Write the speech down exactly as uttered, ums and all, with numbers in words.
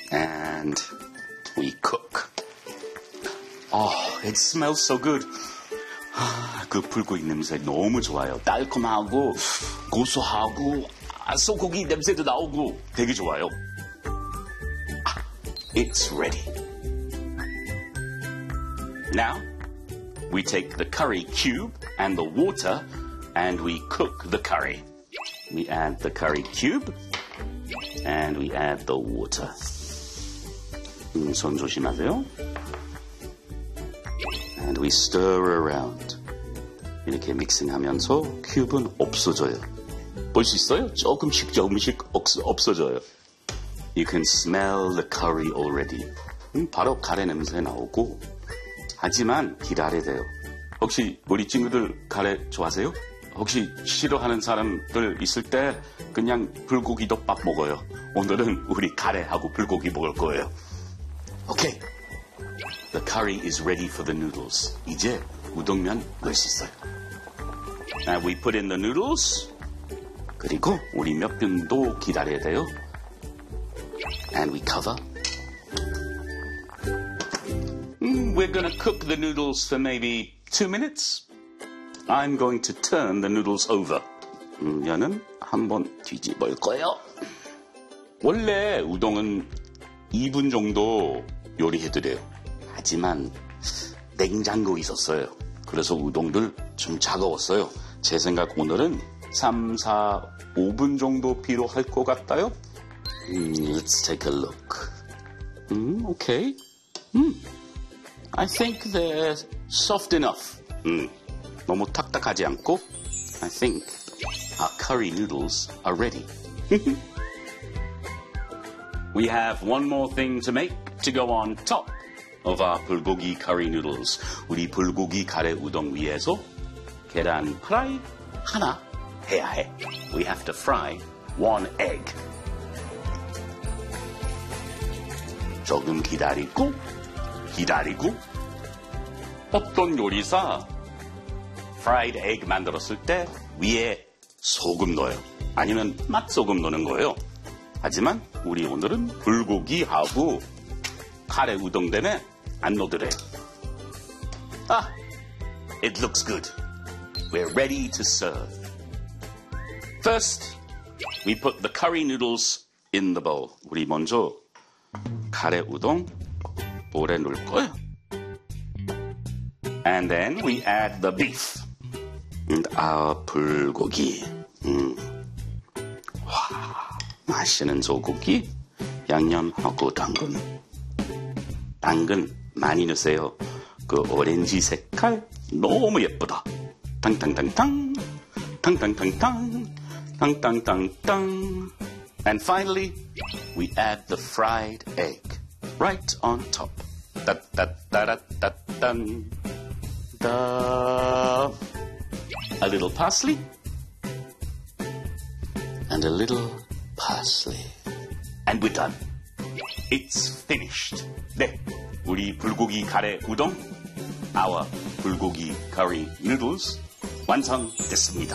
And we cook. Oh, it smells so good. 아, 그 불고기 냄새 너무 좋아요. 달콤하고 고소하고 아, 소고기 냄새도 나오고 되게 좋아요. 아, it's ready. Now, we take the curry cube and the water and we cook the curry. We add the curry cube and we add the water. 음, 손 조심하세요. And we stir around. 이렇게 믹싱하면서 큐브는 없어져요. 볼 수 있어요? 조금씩 조금씩 없어져요. You can smell the curry already. 음, 바로 카레 냄새 나오고. 하지만 기다려야 돼요. 혹시 우리 친구들 카레 좋아하세요? 혹시 싫어하는 사람들 있을 때 그냥 불고기덮밥 먹어요. 오늘은 우리 카레하고 불고기 먹을 거예요. 오케이. The curry is ready for the noodles. 이제 우동면 넣을 수 있어요. Now we put in the noodles. 그리고 우리 몇 분도 기다려야 돼요. And we cover. Mm, we're going to cook the noodles for maybe two minutes. I'm going to turn the noodles over. 음, 면은 한번 뒤집을 거예요. 원래 우동은 이 분 정도 요리해드려요. 하지만 냉장고에 있었어요. 그래서 우동들 좀 차가웠어요. 제 생각 오늘은 삼, 사, 오 분 정도 필요할 것 같아요. 음, let's take a look. 음, okay. 음, I think they're soft enough. 음, 너무 탁탁하지 않고 I think our curry noodles are ready. We have one more thing to make to go on top of our 불고기 curry noodles. 우리 불고기 카레 우동 위에서 계란 프라이 하나 해야 해. We have to fry one egg. 조금 기다리고 기다리고 어떤 요리사 fried egg 만들었을 때 위에 소금 넣어요. 아니면 맛소금 넣는 거예요. 하지만 우리 오늘은 불고기하고 카레 우동 때문에 안 넣어드려요. 아, it looks good. We're ready to serve. First, we put the curry noodles in the bowl. 우리 먼저 카레 우동 볼에 넣을 거예요. And then we add the beef. And our 불고기. 음. 와, 맛있는 소고기, 양념하고 당근. 당근 많이 넣으세요. 그 오렌지 색깔 너무 예쁘다. 탕탕탕탕, 탕탕탕탕, 탕탕탕탕. And finally, we add the fried egg right on top. Da-da-da-da-da-dun. Da. A little parsley. And a little parsley. And we're done. It's finished. 네, 우리 불고기 카레 우동, our 불고기 curry noodles 완성됐습니다.